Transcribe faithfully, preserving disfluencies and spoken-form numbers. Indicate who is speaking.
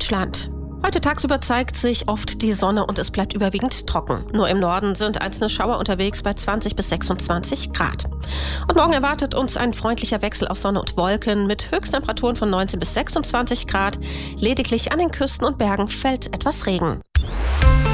Speaker 1: Deutschland. Heute tagsüber zeigt sich oft die Sonne und es bleibt überwiegend trocken. Nur im Norden sind einzelne Schauer unterwegs bei zwanzig bis sechsundzwanzig Grad. Und morgen erwartet uns ein freundlicher Wechsel aus Sonne und Wolken mit Höchsttemperaturen von neunzehn bis sechsundzwanzig Grad. Lediglich an den Küsten und Bergen fällt etwas Regen.